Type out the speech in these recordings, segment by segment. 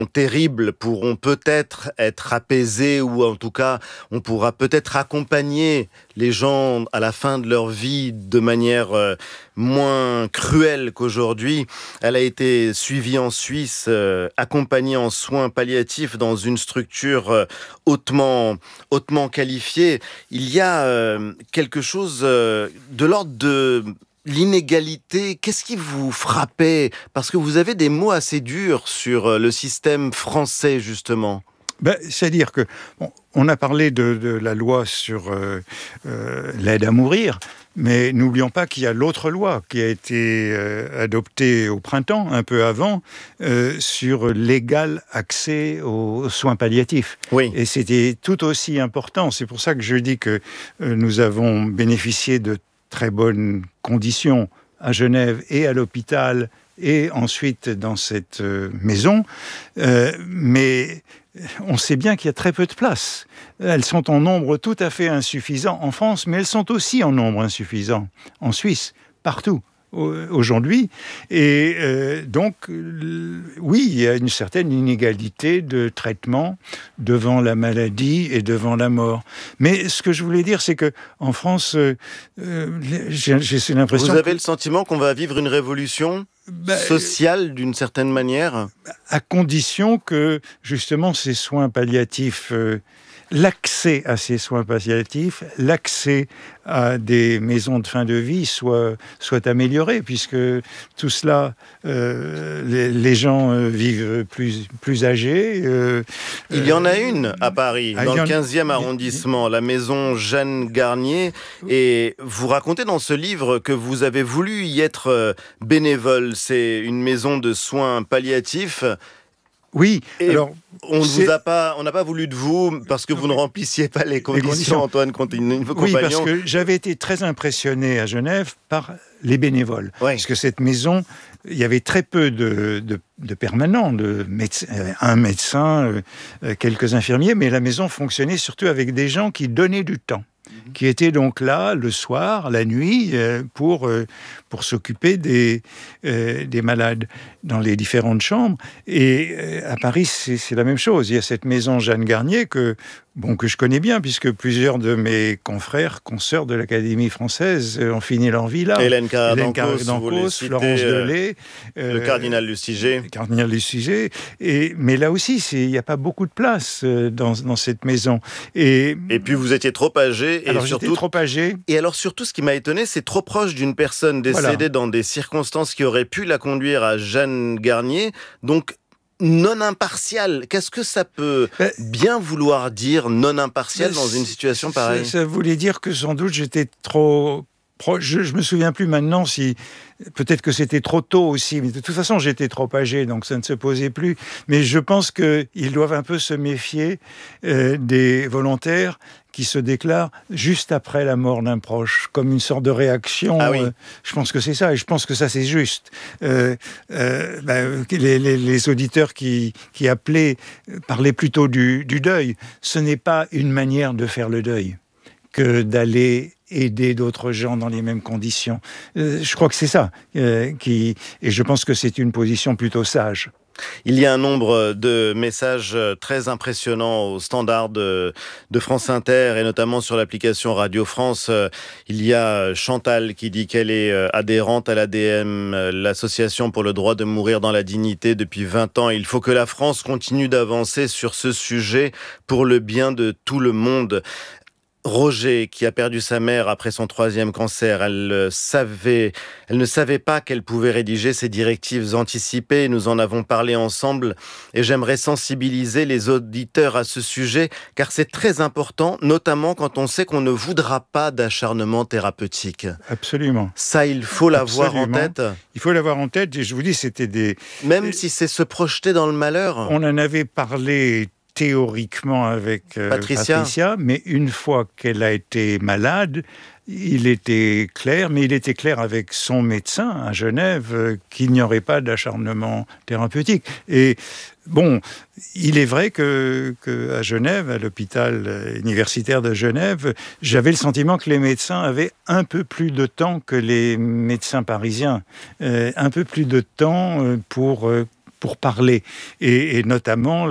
terribles pourront peut-être être apaisées, ou en tout cas, on pourra peut-être accompagner les gens à la fin de leur vie de manière moins cruelle qu'aujourd'hui. Elle a été suivie en Suisse, accompagnée en soins palliatifs dans une structure hautement qualifiée. Il y a quelque chose de l'ordre de l'inégalité. Qu'est-ce qui vous frappait? Parce que vous avez des mots assez durs sur le système français, justement. C'est-à-dire que on a parlé de la loi sur l'aide à mourir, mais n'oublions pas qu'il y a l'autre loi qui a été adoptée au printemps, un peu avant, sur l'égal accès aux soins palliatifs. Oui. Et c'était tout aussi important. C'est pour ça que je dis que nous avons bénéficié de très bonnes conditions à Genève et à l'hôpital et ensuite dans cette maison. Mais on sait bien qu'il y a très peu de places. Elles sont en nombre tout à fait insuffisant en France, mais elles sont aussi en nombre insuffisant en Suisse, partout aujourd'hui. Et donc, oui, il y a une certaine inégalité de traitement devant la maladie et devant la mort. Mais ce que je voulais dire, c'est que en France, j'ai l'impression... Vous avez le sentiment qu'on va vivre une révolution sociale d'une certaine manière? À condition que, justement, ces soins palliatifs... l'accès à ces soins palliatifs, l'accès à des maisons de fin de vie soit amélioré, puisque tout cela, les gens vivent plus âgés. Il y en a une à Paris, dans le 15e arrondissement, la maison Jeanne Garnier. Et vous racontez dans ce livre que vous avez voulu y être bénévole. C'est une maison de soins palliatifs. Oui, alors... On n'a pas voulu de vous parce que vous ne remplissiez pas les conditions, Antoine Compagnon. Oui, parce que j'avais été très impressionné à Genève par les bénévoles. Oui. Parce que cette maison, il y avait très peu de permanents, un médecin, quelques infirmiers, mais la maison fonctionnait surtout avec des gens qui donnaient du temps, qui étaient donc là le soir, la nuit, pour s'occuper des malades dans les différentes chambres. Et à Paris, c'est la même chose. Il y a cette maison Jeanne Garnier que je connais bien, puisque plusieurs de mes confrères, consoeurs de l'Académie française ont fini leur vie là. Hélène Cardancos, Florence Delay, le cardinal Lustiger. Mais là aussi, il n'y a pas beaucoup de place dans cette maison. Et puis vous étiez trop âgé. Alors j'étais trop âgé. Et alors surtout, ce qui m'a étonné, c'est trop proche d'une personne décédée dans des circonstances qui auraient pu la conduire à Jeanne Garnier. Donc, non impartial. Qu'est-ce que ça peut bien vouloir dire, non impartial, dans une situation pareille? Ça voulait dire que sans doute j'étais trop proche. Je me souviens plus maintenant si... Peut-être que c'était trop tôt aussi, mais de toute façon, j'étais trop âgé, donc ça ne se posait plus. Mais je pense qu'ils doivent un peu se méfier des volontaires qui se déclarent juste après la mort d'un proche, comme une sorte de réaction. Ah oui. Je pense que c'est ça, et je pense que ça, c'est juste. Les auditeurs qui appelaient parlaient plutôt du deuil. Ce n'est pas une manière de faire le deuil que d'aller aider d'autres gens dans les mêmes conditions. Je crois que c'est ça. Et je pense que c'est une position plutôt sage. Il y a un nombre de messages très impressionnants au standard de France Inter et notamment sur l'application Radio France. Il y a Chantal qui dit qu'elle est adhérente à l'ADM, l'Association pour le droit de mourir dans la dignité, depuis 20 ans. Il faut que la France continue d'avancer sur ce sujet pour le bien de tout le monde. Roger, qui a perdu sa mère après son 3e cancer, elle ne savait pas qu'elle pouvait rédiger ces directives anticipées. Nous en avons parlé ensemble et j'aimerais sensibiliser les auditeurs à ce sujet, car c'est très important, notamment quand on sait qu'on ne voudra pas d'acharnement thérapeutique. Absolument. Ça, il faut l'avoir en tête. Il faut l'avoir en tête, et je vous dis, c'était Même si c'est se projeter dans le malheur. On en avait parlé théoriquement avec Patricia, mais une fois qu'elle a été malade, il était clair avec son médecin à Genève qu'il n'y aurait pas d'acharnement thérapeutique. Et bon, il est vrai que à Genève, à l'hôpital universitaire de Genève, j'avais le sentiment que les médecins avaient un peu plus de temps que les médecins parisiens, un peu plus de temps pour pour parler. Et notamment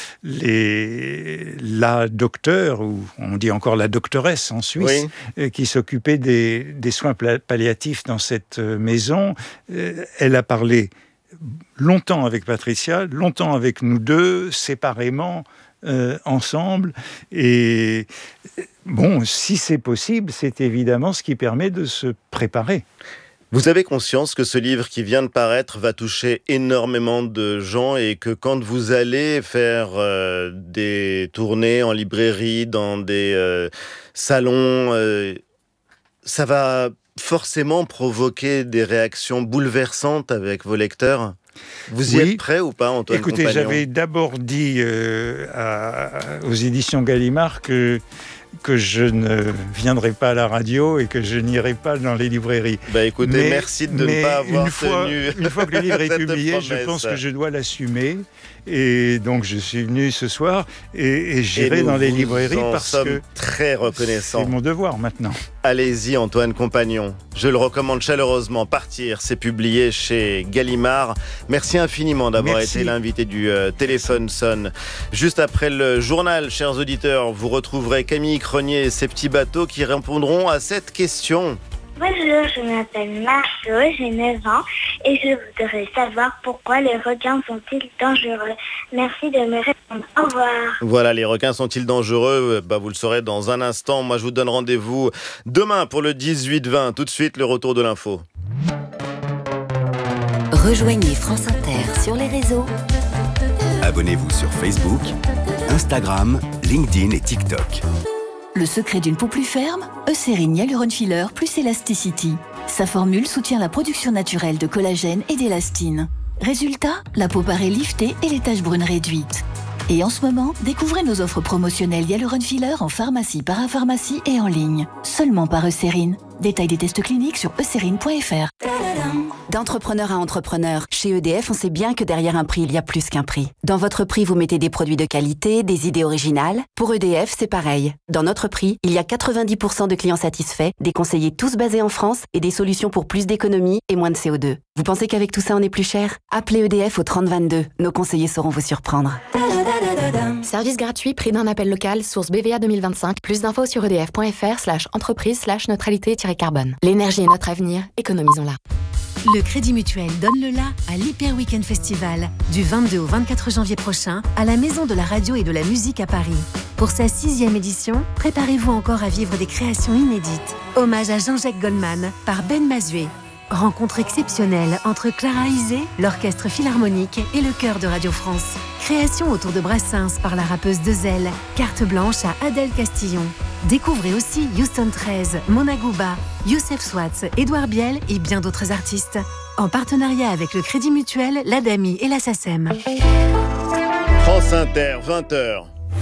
la docteure, ou on dit encore la doctoresse en Suisse, qui s'occupait des soins palliatifs dans cette maison. Elle a parlé longtemps avec Patricia, longtemps avec nous deux, séparément, ensemble. Et bon, si c'est possible, c'est évidemment ce qui permet de se préparer. Vous avez conscience que ce livre qui vient de paraître va toucher énormément de gens et que quand vous allez faire des tournées en librairie, dans des salons, ça va forcément provoquer des réactions bouleversantes avec vos lecteurs? Vous y êtes prêt ou pas, Antoine Compagnon ? Écoutez, j'avais d'abord dit aux éditions Gallimard que je ne viendrai pas à la radio et que je n'irai pas dans les librairies. Écoutez, merci de ne pas avoir tenu une fois que le livre est publié, promesse. Je pense que je dois l'assumer. Et donc, je suis venu ce soir et j'irai dans les librairies parce que très reconnaissant. C'est mon devoir maintenant. Allez-y, Antoine Compagnon. Je le recommande chaleureusement. Partir, c'est publié chez Gallimard. Merci infiniment d'avoir été l'invité du Téléphone sonne. Juste après le journal, chers auditeurs, vous retrouverez Camille Cronier et ses petits bateaux qui répondront à cette question. Bonjour, je m'appelle Marceau, j'ai 9 ans et je voudrais savoir pourquoi les requins sont-ils dangereux. Merci de me répondre. Au revoir. Voilà, les requins sont-ils dangereux ? Vous le saurez dans un instant. Moi, je vous donne rendez-vous demain pour le 18-20. Tout de suite, le retour de l'info. Rejoignez France Inter sur les réseaux. Abonnez-vous sur Facebook, Instagram, LinkedIn et TikTok. Le secret d'une peau plus ferme, Eucérine Hyaluron Filler plus Elasticity. Sa formule soutient la production naturelle de collagène et d'élastine. Résultat, la peau paraît liftée et les taches brunes réduites. Et en ce moment, découvrez nos offres promotionnelles Hyaluron Filler en pharmacie, parapharmacie et en ligne. Seulement par Eucérine. Détail des tests cliniques sur eucérine.fr. D'entrepreneur à entrepreneur, chez EDF, on sait bien que derrière un prix, il y a plus qu'un prix. Dans votre prix, vous mettez des produits de qualité, des idées originales. Pour EDF, c'est pareil. Dans notre prix, il y a 90% de clients satisfaits, des conseillers tous basés en France et des solutions pour plus d'économie et moins de CO2. Vous pensez qu'avec tout ça, on est plus cher ? Appelez EDF au 3022. Nos conseillers sauront vous surprendre. Service gratuit, prix d'un appel local, source BVA 2025. Plus d'infos sur edf.fr/entreprise/neutralité-carbone. L'énergie est notre avenir, économisons-la. Le Crédit Mutuel donne le la à l'Hyper Weekend Festival du 22 au 24 janvier prochain à la Maison de la Radio et de la Musique à Paris. Pour sa 6e édition, préparez-vous encore à vivre des créations inédites. Hommage à Jean-Jacques Goldman par Ben Mazué. Rencontre exceptionnelle entre Clara Isé, l'Orchestre Philharmonique et le Chœur de Radio France. Création autour de Brassens par la rappeuse Dezel. Carte blanche à Adèle Castillon. Découvrez aussi Houston 13, Mona Gouba, Youssef Swatz, Édouard Biel et bien d'autres artistes. En partenariat avec le Crédit Mutuel, l'ADAMI et la SACEM. France Inter, 20h.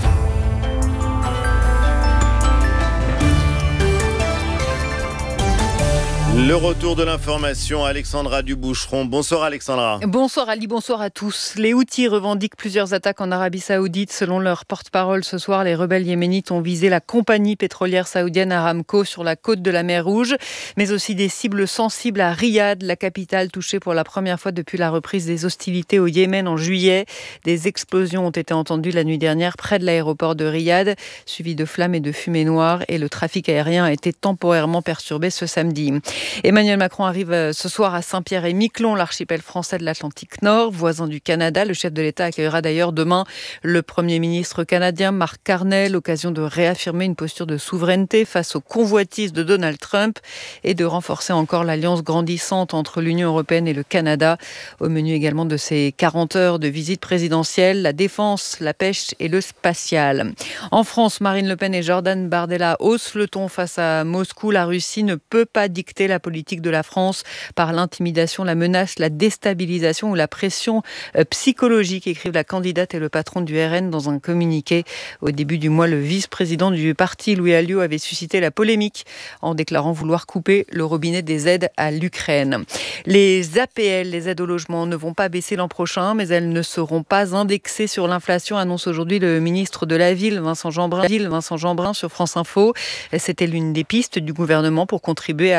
Le retour de l'information, Alexandra Duboucheron. Bonsoir Alexandra. Bonsoir Ali, bonsoir à tous. Les Houthis revendiquent plusieurs attaques en Arabie Saoudite. Selon leur porte-parole ce soir, les rebelles yéménites ont visé la compagnie pétrolière saoudienne Aramco sur la côte de la mer Rouge, mais aussi des cibles sensibles à Riyad, la capitale touchée pour la première fois depuis la reprise des hostilités au Yémen en juillet. Des explosions ont été entendues la nuit dernière près de l'aéroport de Riyad, suivies de flammes et de fumée noire, et le trafic aérien a été temporairement perturbé ce samedi. Emmanuel Macron arrive ce soir à Saint-Pierre-et-Miquelon, l'archipel français de l'Atlantique Nord, voisin du Canada. Le chef de l'État accueillera d'ailleurs demain le Premier ministre canadien Mark Carney, l'occasion de réaffirmer une posture de souveraineté face aux convoitises de Donald Trump et de renforcer encore l'alliance grandissante entre l'Union européenne et le Canada. Au menu également de ces 40 heures de visite présidentielle, la défense, la pêche et le spatial. En France, Marine Le Pen et Jordan Bardella haussent le ton face à Moscou. La Russie ne peut pas dicter la politique de la France par l'intimidation, la menace, la déstabilisation ou la pression psychologique, écrivent la candidate et le patron du RN dans un communiqué. Au début du mois, le vice-président du parti, Louis Alliot, avait suscité la polémique en déclarant vouloir couper le robinet des aides à l'Ukraine. Les APL, les aides au logement, ne vont pas baisser l'an prochain, mais elles ne seront pas indexées sur l'inflation, annonce aujourd'hui le ministre de la Ville, Vincent Jeanbrun sur France Info. C'était l'une des pistes du gouvernement pour contribuer à l'effort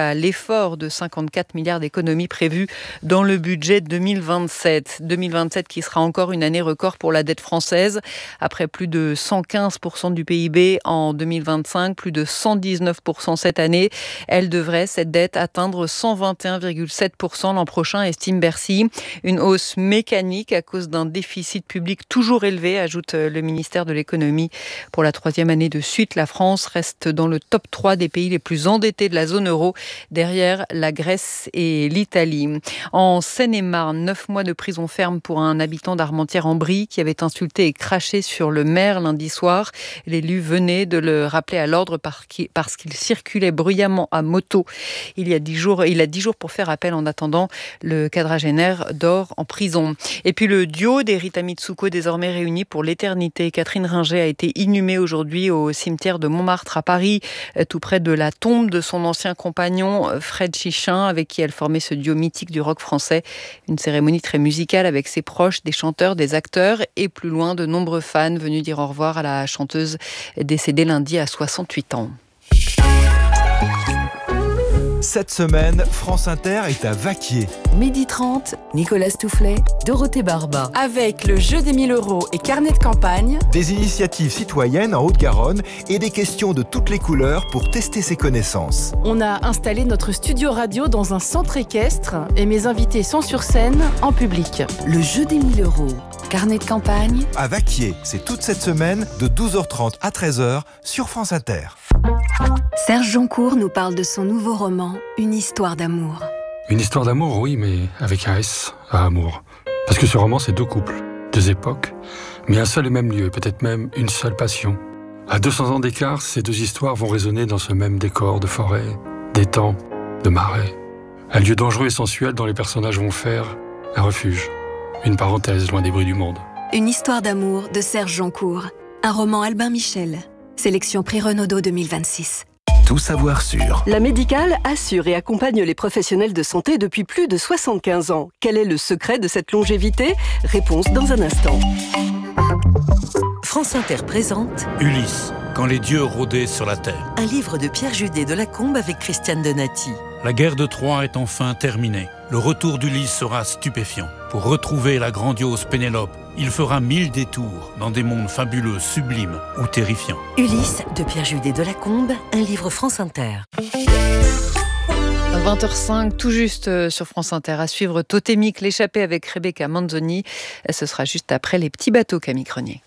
fort de 54 milliards d'économies prévues dans le budget 2027. 2027 qui sera encore une année record pour la dette française. Après plus de 115% du PIB en 2025, plus de 119% cette année. Elle devrait, cette dette, atteindre 121,7% l'an prochain, estime Bercy. Une hausse mécanique à cause d'un déficit public toujours élevé, ajoute le ministère de l'économie. Pour la 3e année de suite, la France reste dans le top 3 des pays les plus endettés de la zone euro, derrière la Grèce et l'Italie. En Seine-et-Marne, 9 mois de prison ferme pour un habitant d'Armentières-en-Brie qui avait insulté et craché sur le maire lundi soir. L'élu venait de le rappeler à l'ordre parce qu'il circulait bruyamment à moto. Il a 10 jours pour faire appel. En attendant, le quadragénaire dort en prison. Et puis le duo des Rita Mitsuko, désormais réunis pour l'éternité. Catherine Ringer a été inhumée aujourd'hui au cimetière de Montmartre à Paris, tout près de la tombe de son ancien compagnon Fred Chichin, avec qui elle formait ce duo mythique du rock français. Une cérémonie très musicale avec ses proches, des chanteurs, des acteurs et plus loin de nombreux fans venus dire au revoir à la chanteuse décédée lundi à 68 ans. Cette semaine, France Inter est à Vaquier. 12h30, Nicolas Stoufflet, Dorothée Barba. Avec le jeu des 1000 € et carnet de campagne. Des initiatives citoyennes en Haute-Garonne et des questions de toutes les couleurs pour tester ses connaissances. On a installé notre studio radio dans un centre équestre et mes invités sont sur scène en public. Le jeu des 1000 €, carnet de campagne. À Vaquier, c'est toute cette semaine de 12h30 à 13h sur France Inter. Serge Joncourt nous parle de son nouveau roman, Une histoire d'amour. Une histoire d'amour, oui, mais avec un S à amour. Parce que ce roman, c'est 2 couples, 2 époques, mais un seul et même lieu, peut-être même une seule passion. À 200 ans d'écart, ces 2 histoires vont résonner dans ce même décor de forêt, d'étang, de marais. Un lieu dangereux et sensuel dont les personnages vont faire un refuge, une parenthèse loin des bruits du monde. Une histoire d'amour de Serge Joncourt. Un roman Albin Michel. Sélection Prix Renaudot 2026. Tout savoir sur. La Médicale assure et accompagne les professionnels de santé depuis plus de 75 ans. Quel est le secret de cette longévité ? Réponse dans un instant. France Inter présente Ulysse, quand les dieux rôdaient sur la terre. un livre de Pierre Judet de Lacombe avec Christiane Donati. La guerre de Troie est enfin terminée. Le retour d'Ulysse sera stupéfiant. Pour retrouver la grandiose Pénélope, il fera 1000 détours dans des mondes fabuleux, sublimes ou terrifiants. Ulysse de Pierre Judet de Lacombe, un livre France Inter. 20h05, tout juste sur France Inter. À suivre Totémique, l'échappée avec Rebecca Manzoni. Ce sera juste après les petits bateaux, Camille Crenier.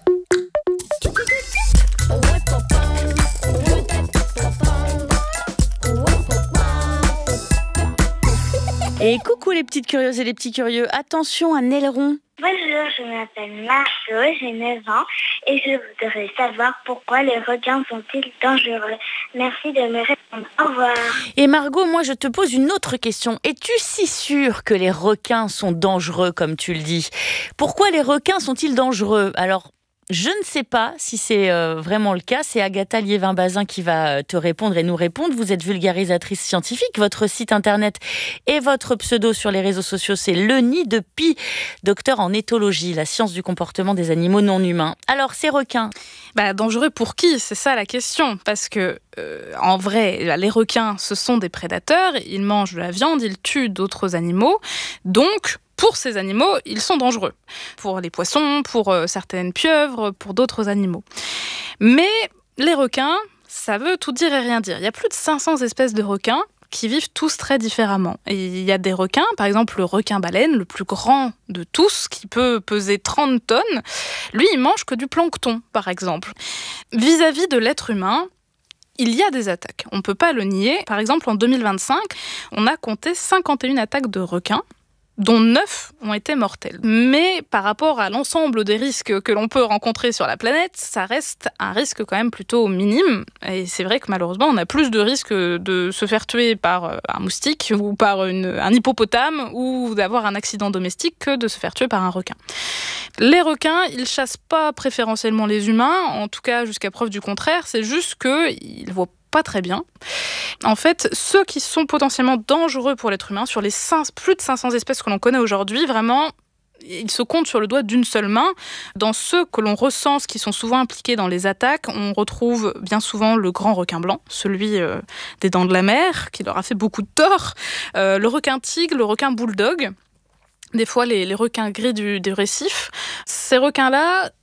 Et coucou les petites curieuses et les petits curieux, attention, un aileron. Bonjour, je m'appelle Marceau, j'ai 9 ans et je voudrais savoir pourquoi les requins sont-ils dangereux. Merci de me répondre. Au revoir. Et Margot, moi je te pose une autre question. Es-tu si sûre que les requins sont dangereux comme tu le dis ? Pourquoi les requins sont-ils dangereux ? Alors, je ne sais pas si c'est vraiment le cas. C'est Agatha Liévin-Bazin qui va te répondre et nous répondre. Vous êtes vulgarisatrice scientifique. Votre site internet et votre pseudo sur les réseaux sociaux, c'est Le Nid de Pie, docteur en éthologie, la science du comportement des animaux non humains. Alors, ces requins, dangereux pour qui ? C'est ça la question. Parce que, en vrai, les requins, ce sont des prédateurs. Ils mangent de la viande, ils tuent d'autres animaux. Donc, pour ces animaux, ils sont dangereux. Pour les poissons, pour certaines pieuvres, pour d'autres animaux. Mais les requins, ça veut tout dire et rien dire. Il y a plus de 500 espèces de requins qui vivent tous très différemment. Et il y a des requins, par exemple le requin-baleine, le plus grand de tous, qui peut peser 30 tonnes. Lui, il mange que du plancton, par exemple. Vis-à-vis de l'être humain, il y a des attaques. On ne peut pas le nier. Par exemple, en 2025, on a compté 51 attaques de requins, dont 9 ont été mortels. Mais par rapport à l'ensemble des risques que l'on peut rencontrer sur la planète, ça reste un risque quand même plutôt minime. Et c'est vrai que malheureusement, on a plus de risques de se faire tuer par un moustique ou par un hippopotame ou d'avoir un accident domestique que de se faire tuer par un requin. Les requins, ils chassent pas préférentiellement les humains, en tout cas jusqu'à preuve du contraire, c'est juste qu'ils voient pas très bien. En fait, ceux qui sont potentiellement dangereux pour l'être humain, sur les plus de 500 espèces que l'on connaît aujourd'hui, vraiment, il se compte sur le doigt d'une seule main. Dans ceux que l'on recense, qui sont souvent impliqués dans les attaques, on retrouve bien souvent le grand requin blanc, celui des dents de la mer, qui leur a fait beaucoup de tort, le requin tigre, le requin bulldog, des fois les requins gris du récif. Ces requins-là